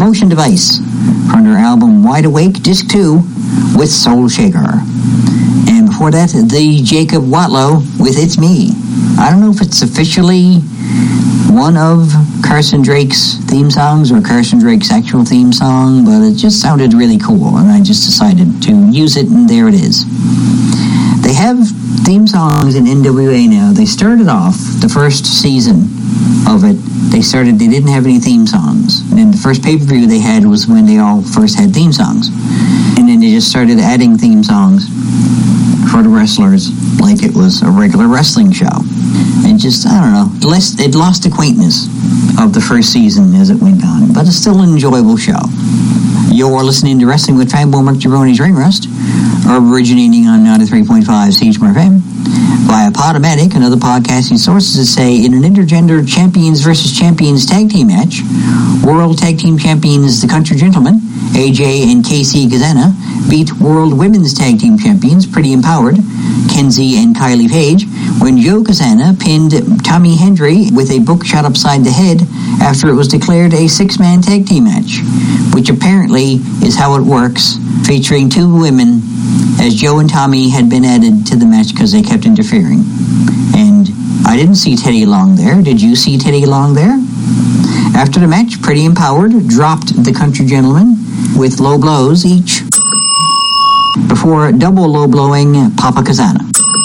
Motion Device from their album Wide Awake Disc 2 with Soul Shaker. And before that, the Jacob Watlow with It's Me. I don't know if it's officially one of Carson Drake's theme songs or Carson Drake's actual theme song, but it just sounded really cool, and I just decided to use it, and there it is. They have theme songs in NWA now. They started off the first season of it. They didn't have any theme songs. And then the first pay-per-view they had was when they all first had theme songs. And then they just started adding theme songs for the wrestlers like it was a regular wrestling show. And just, I don't know, it lost the quaintness of the first season as it went on. But it's still an enjoyable show. You're listening to Wrestling with Fanboy Mark Jabroni's Ring Rust, originating on 93.5 CHMR FM, via Podomatic and other podcasting sources say in an intergender champions versus champions tag team match, World Tag Team Champions The Country Gentlemen, AJ and KC Gazana, beat World Women's Tag Team Champions Pretty Empowered, Kenzie and Kylie Page, when Joe Gazana pinned Tommy Hendry with a book shot upside the head after it was declared a six-man tag team match, which apparently is how it works, featuring two women, as Joe and Tommy had been added to the match because they kept interfering. And I didn't see Teddy Long there. Did you see Teddy Long there? After the match, Pretty Empowered dropped the Country Gentlemen with low blows each before double low blowing Papa Kazana.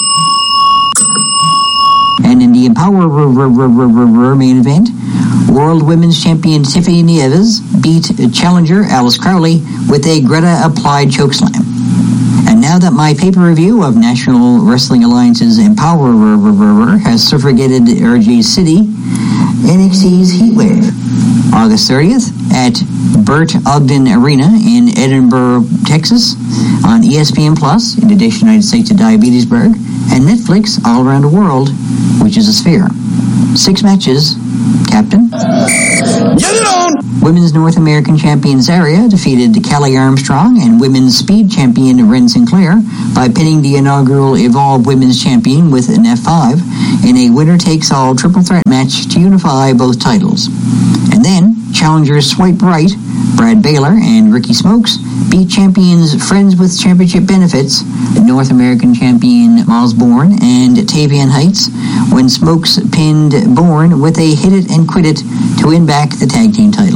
And in the Empower main event, World Women's Champion Tiffany Nieves beat challenger Alice Crowley with a Greta applied chokeslam. And now that my paper review of National Wrestling Alliance's Empower has suffragetted RJ City, NXT's Heatwave, August 30th at Burt Ogden Arena in Edinburgh, Texas, on ESPN Plus, in addition to United States of Diabetesburg, and Netflix all around the world, which is a sphere. 6 matches, Captain. Get it on! Women's North American Champion Zaria defeated Kelly Armstrong and Women's Speed Champion Ren Sinclair by pinning the inaugural Evolve Women's Champion with an F5 in a winner-takes-all triple threat match to unify both titles. And then, challengers Swipe Right, Brad Baylor and Ricky Smokes beat champions Friends with Championship Benefits, North American Champion Miles Bourne and Tavian Heights, when Smokes pinned Bourne with a Hit It and Quit It to win back the tag team title.